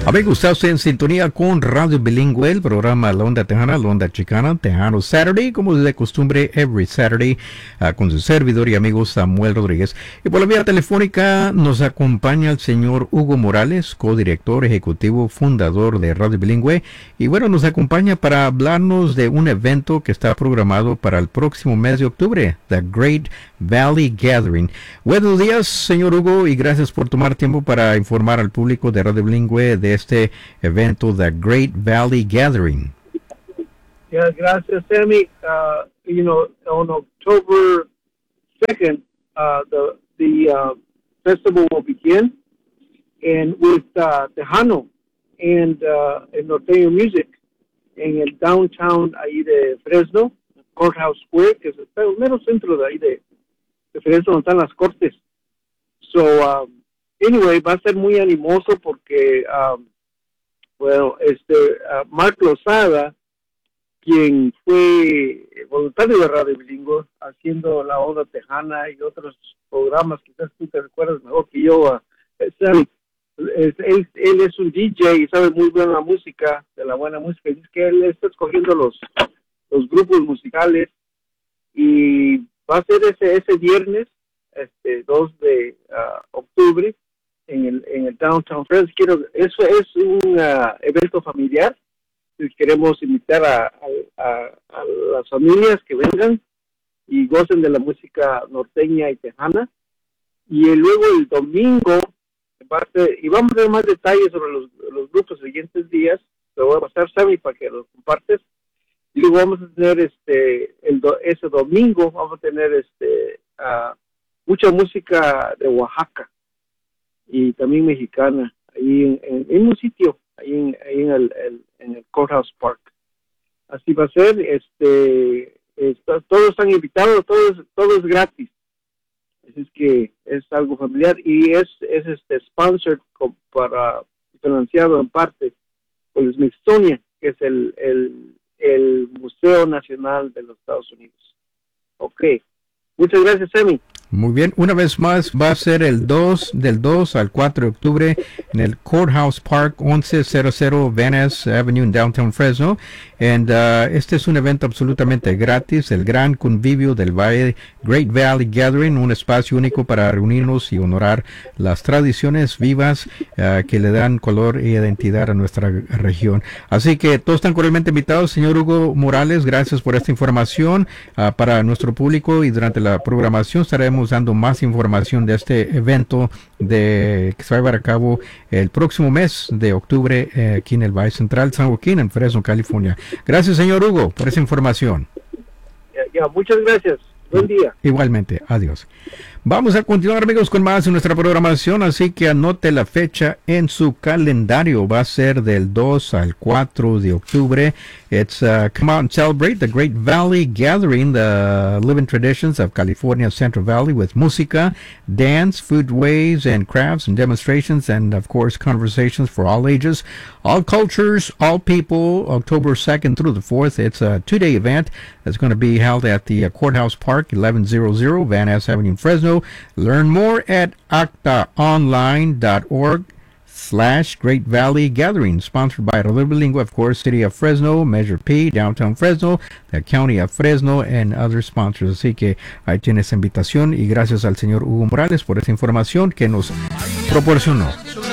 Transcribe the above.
Amigos, está usted en sintonía con Radio Bilingüe, el programa La Onda Tejana, La Onda Chicana, Tejano Saturday, como de costumbre, every Saturday, con su servidor y amigo Samuel Rodríguez. Y por la vía telefónica nos acompaña el señor Hugo Morales, codirector ejecutivo, fundador de Radio Bilingüe. Y bueno, nos acompaña para hablarnos de un evento que está programado para el próximo mes de octubre, The Great Valley Gathering. Buenos días, señor Hugo, y gracias por tomar tiempo para informar al público de Radio Bilingüe de este evento, The Great Valley Gathering. Yeah, gracias, Sammy. On October 2nd, the festival will begin, and with Tejano and Norteño Music en el downtown ahí de Fresno, Courthouse Square, que es el mero centro de ahí de Fresno, donde están las cortes. So, anyway, va a ser muy animoso porque, Mark Lozada, quien fue voluntario de Radio Bilingüe, haciendo La Onda Tejana y otros programas, quizás tú te recuerdas mejor que yo, Sammy. Él es un DJ y sabe muy bien la música, de la buena música, y dice que él está escogiendo los grupos musicales, y va a ser ese viernes, 2 de octubre, en el Downtown Fresno. Eso es un evento familiar. Queremos invitar a las familias que vengan y gocen de la música norteña y tejana. Y luego el domingo y vamos a tener más detalles sobre los grupos siguientes días. Te voy a pasar, Sammy, para que los compartes. Y luego vamos a tener ese domingo vamos a tener mucha música de Oaxaca y también mexicana ahí en un sitio ahí en el Courthouse Park. Así va a ser. Todos están invitados, todo es gratis. Así es que es algo familiar y es sponsored financiado en parte por el Smithsonian, que es el Museo Nacional de los Estados Unidos. Okay. Muchas gracias, Sammy. Muy bien, una vez más va a ser del 2 al 4 de octubre en el Courthouse Park, 1100 Van Ness Avenue en Downtown Fresno. Este es un evento absolutamente gratis, el gran convivio del Great Valley Gathering, un espacio único para reunirnos y honorar las tradiciones vivas que le dan color e identidad a nuestra región. Así que todos están cordialmente invitados. Señor Hugo Morales, gracias por esta información para nuestro público, y durante la programación estaremos dando más información de este evento que se va a llevar a cabo el próximo mes de octubre aquí en el Valle Central, San Joaquín, en Fresno, California. Gracias, señor Hugo, por esa información. Muchas gracias. Buen día. Igualmente, adiós. Vamos a continuar, amigos, con más de nuestra programación, así que anote la fecha en su calendario. Va a ser del 2 al 4 de octubre. It's come out and celebrate the Great Valley Gathering, the living traditions of California Central Valley, with música, dance, foodways and crafts and demonstrations, and of course conversations for all ages, all cultures, all people. October 2nd through the 4th. It's a 2-day event that's going to be held at the Courthouse Park, 1100 Van Ness Avenue in Fresno. Learn more at actaonline.org/Great Valley Gathering, sponsored by Radio Bilingüe, of course, City of Fresno, Measure P, Downtown Fresno, the County of Fresno, and other sponsors. Así que ahí tienes invitación, y gracias al señor Hugo Morales por esta información que nos proporcionó.